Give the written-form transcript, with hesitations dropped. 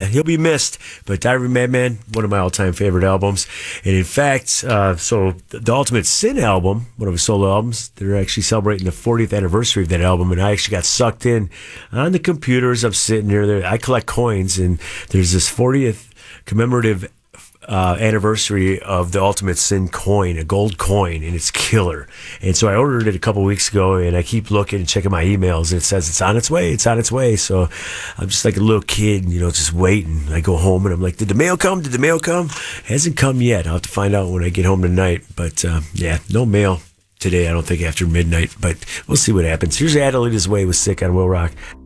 he'll be missed. But Diary of a Madman, one of my all-time favorite albums. And in fact, so the Ultimate Sin album, one of his solo albums, they're actually celebrating the 40th anniversary of that album. And I actually got sucked in on the computers. I'm sitting there. I collect coins, and there's this 40th commemorative anniversary of the Ultimate Sin coin, a gold coin, and it's killer. And so I ordered it a couple weeks ago, and I keep looking and checking my emails, and it says it's on its way. It's on its way. So I'm just like a little kid, just waiting. I go home, and I'm like, did the mail come? Did the mail come? It hasn't come yet. I'll have to find out when I get home tonight. But no mail today, I don't think, after midnight. But we'll see what happens. Here's Adelita's Way with Sick on Will Rock.